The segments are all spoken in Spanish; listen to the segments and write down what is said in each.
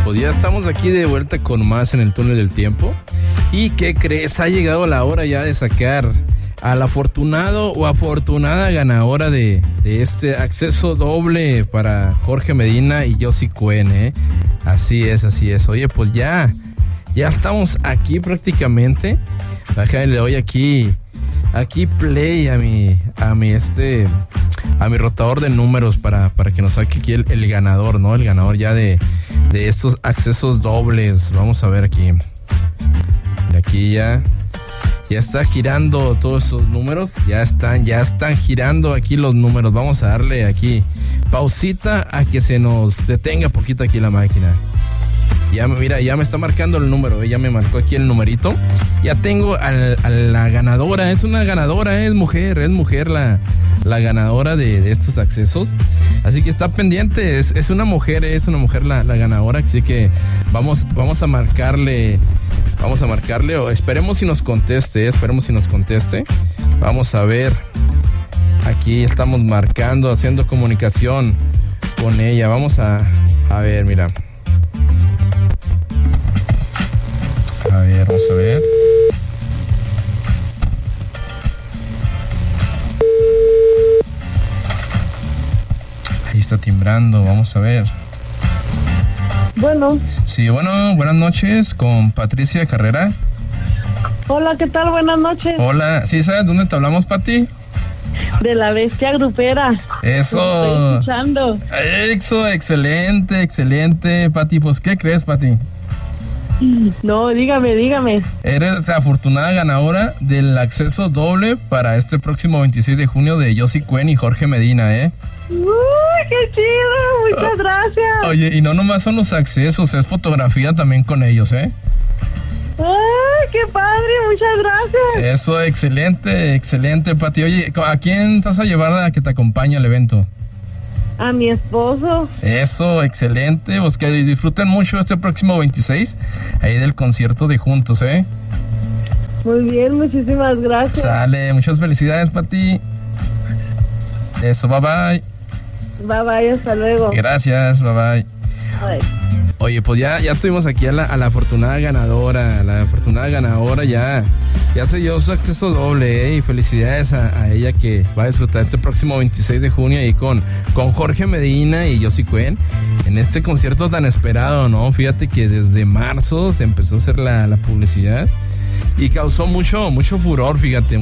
pues ya estamos aquí de vuelta con más en el túnel del tiempo. ¿Y qué crees? Ha llegado la hora ya de sacar al afortunado o afortunada ganadora de este acceso doble para Jorge Medina y Josie Cuen, ¿eh? Así es. Oye, pues ya estamos aquí prácticamente. Le doy aquí play a mi rotador de números para que nos saque aquí el ganador, ¿no? El ganador ya de estos accesos dobles. Vamos a ver aquí. Aquí ya está girando todos esos números. Ya están girando aquí los números. Vamos a darle aquí pausita a que se nos detenga poquito aquí la máquina. Ya me está marcando el número, ya me marcó aquí el numerito. Ya tengo a la ganadora, es una ganadora, es mujer la ganadora de estos accesos. Así que está pendiente, es una mujer la ganadora, así que vamos a marcarle, o esperemos si nos conteste. Vamos a ver, aquí estamos marcando, haciendo comunicación con ella. Vamos a ver, mira. Vamos a ver. Ahí está timbrando, vamos a ver. Bueno. Sí, bueno, buenas noches, con Patricia Carrera. Hola, ¿qué tal? Buenas noches. Hola, ¿sí sabes dónde te hablamos, Pati? De la Bestia Grupera. Eso. Estoy escuchando. Eso, excelente, Pati. Pues, ¿qué crees, Pati? No, dígame. Eres afortunada ganadora del acceso doble para este próximo 26 de junio de Josie Cuen y Jorge Medina, ¿eh? ¡Uy, qué chido! Muchas gracias. Oye, y no nomás son los accesos, es fotografía también con ellos, ¿eh? ¡Ay, qué padre! Muchas gracias. Eso, excelente, Pati. Oye, ¿a quién vas a llevar a que te acompañe al evento? A mi esposo. Eso, excelente. Pues que disfruten mucho este próximo 26 ahí del concierto de Juntos, ¿eh? Muy bien, muchísimas gracias. Sale, muchas felicidades, Pati. Eso, bye bye. Bye bye, hasta luego. Gracias, bye bye. Bye. Oye, pues ya tuvimos aquí a la afortunada ganadora. La afortunada ganadora ya se dio su acceso doble, ¿eh? Y felicidades a ella que va a disfrutar este próximo 26 de junio ahí con Jorge Medina y Josie Cuen en este concierto tan esperado, ¿no? Fíjate que desde marzo se empezó a hacer la publicidad y causó mucho furor,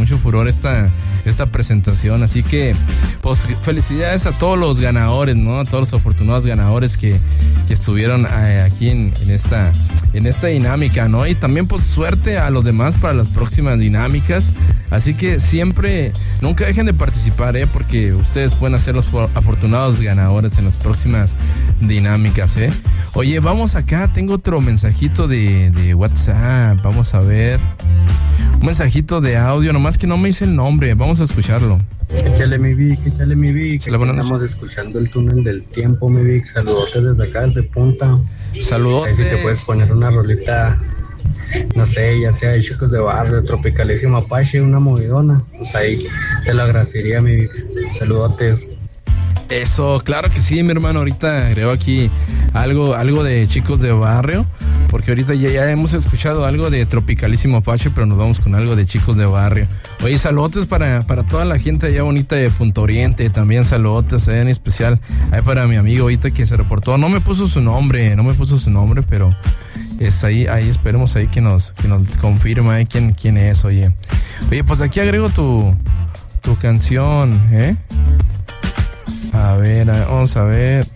esta presentación. Así que, pues, felicidades a todos los ganadores, ¿no? A todos los afortunados ganadores que estuvieron aquí en esta dinámica, ¿no? Y también, pues, suerte a los demás para las próximas dinámicas. Así que nunca dejen de participar, porque ustedes pueden ser los afortunados ganadores en las próximas dinámicas, Oye, vamos acá, tengo otro mensajito de WhatsApp, vamos a ver. Un mensajito de audio, nomás que no me dice el nombre, vamos a escucharlo. Échale mi Vic. Estamos escuchando el túnel del tiempo, mi Vic. Saludotes desde acá, desde Punta. Saludotes. Ahí si te puedes poner una rolita, no sé, ya sea de Chicos de Barrio, Tropicalísimo Apache, una movidona. Pues ahí te lo agradecería, mi Vic. Saludotes. Eso, claro que sí, mi hermano. Ahorita agrego aquí algo de Chicos de Barrio, porque ahorita ya hemos escuchado algo de Tropicalísimo Apache, pero nos vamos con algo de Chicos de Barrio. Oye, saludos para toda la gente allá bonita de Punta Oriente, también saludos en especial ahí para mi amigo ahorita que se reportó. No me puso su nombre, pero es ahí esperemos ahí que nos confirma quién es. Oye, pues aquí agrego tu canción, A ver, vamos a ver.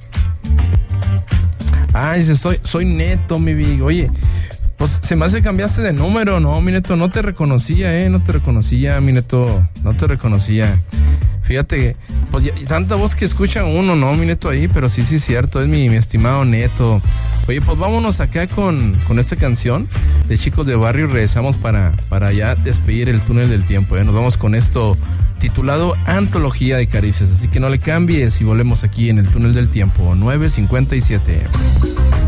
Dice, soy Neto, mi Big. Oye, pues se me hace que cambiaste de número, ¿no, mi Neto? No te reconocía, mi Neto. No te reconocía. Fíjate, pues ya, tanta voz que escucha uno, ¿no, mi Neto ahí? Pero sí, cierto, es mi estimado Neto. Oye, pues vámonos acá con esta canción de Chicos de Barrio y regresamos para ya despedir el túnel del tiempo, Nos vamos con esto titulado Antología de Caricias. Así que no le cambies y volvemos aquí en el túnel del tiempo, 9:57.